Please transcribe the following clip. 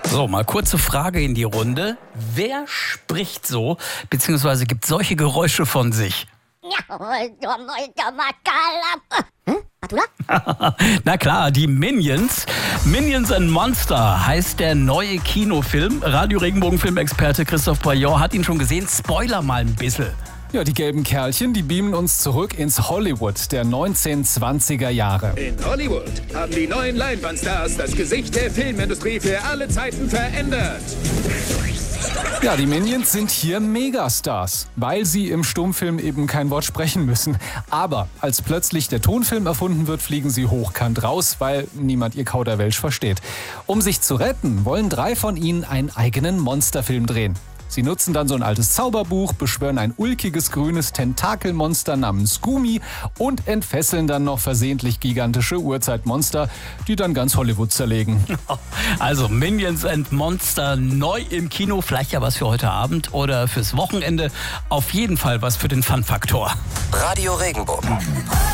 So, mal kurze Frage in die Runde. Wer spricht so, beziehungsweise gibt solche Geräusche von sich? Na klar, die Minions. Minions and Monster heißt der neue Kinofilm. Radio Regenbogen-Filmexperte Christoph Paillon hat ihn schon gesehen. Spoiler mal ein bisschen. Ja, die gelben Kerlchen, die beamen uns zurück ins Hollywood der 1920er Jahre. In Hollywood haben die neuen Leinwandstars das Gesicht der Filmindustrie für alle Zeiten verändert. Ja, die Minions sind hier Megastars, weil sie im Stummfilm eben kein Wort sprechen müssen. Aber als plötzlich der Tonfilm erfunden wird, fliegen sie hochkant raus, weil niemand ihr Kauderwelsch versteht. Um sich zu retten, wollen 3 von ihnen einen eigenen Monsterfilm drehen. Sie nutzen dann so ein altes Zauberbuch, beschwören ein ulkiges grünes Tentakelmonster namens Gumi und entfesseln dann noch versehentlich gigantische Urzeitmonster, die dann ganz Hollywood zerlegen. Also Minions and Monster neu im Kino, vielleicht ja was für heute Abend oder fürs Wochenende. Auf jeden Fall was für den Fun-Faktor. Radio Regenbogen.